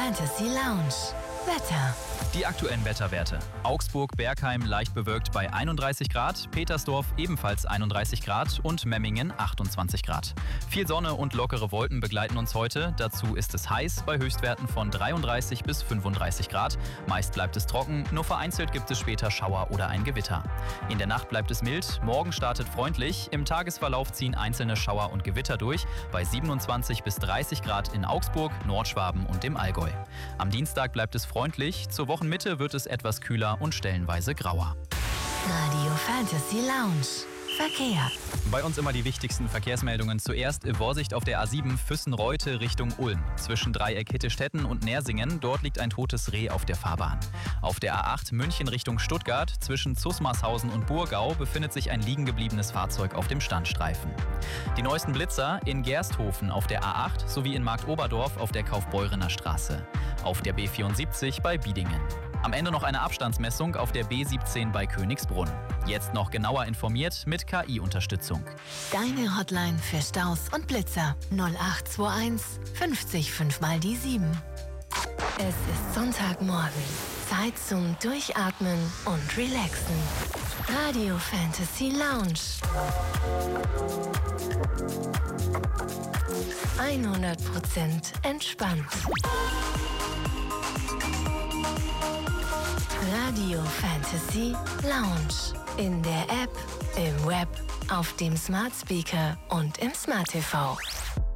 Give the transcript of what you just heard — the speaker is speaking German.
Fantasy Lounge. Wetter. Die aktuellen Wetterwerte. Augsburg-Bergheim leicht bewölkt bei 31 Grad, Petersdorf ebenfalls 31 Grad und Memmingen 28 Grad. Viel Sonne und lockere Wolken begleiten uns heute. Dazu ist es heiß bei Höchstwerten von 33 bis 35 Grad. Meist bleibt es trocken, nur vereinzelt gibt es später Schauer oder ein Gewitter. In der Nacht bleibt es mild, morgen startet freundlich. Im Tagesverlauf ziehen einzelne Schauer und Gewitter durch bei 27 bis 30 Grad in Augsburg, Nordschwaben und dem Allgäu. Am Dienstag bleibt es freundlich, zur Wochenmitte wird es etwas kühler und stellenweise grauer. Radio Fantasy Lounge. Verkehr. Bei uns immer die wichtigsten Verkehrsmeldungen. Zuerst Vorsicht auf der A7 Füssen-Reute Richtung Ulm. Zwischen Dreieck Hittestetten und Nersingen, dort liegt ein totes Reh auf der Fahrbahn. Auf der A8 München Richtung Stuttgart, zwischen Zusmarshausen und Burgau, befindet sich ein liegengebliebenes Fahrzeug auf dem Standstreifen. Die neuesten Blitzer in Gersthofen auf der A8 sowie in Marktoberdorf auf der Kaufbeurener Straße. Auf der B74 bei Biedingen. Am Ende noch eine Abstandsmessung auf der B17 bei Königsbrunn. Jetzt noch genauer informiert mit KI-Unterstützung. Deine Hotline für Staus und Blitzer 0821 50 5 mal die 7. Es ist Sonntagmorgen. Zeit zum Durchatmen und Relaxen. Radio Fantasy Lounge. 100% entspannt. Radio Fantasy Lounge. In der App, im Web, auf dem Smart Speaker und im Smart TV.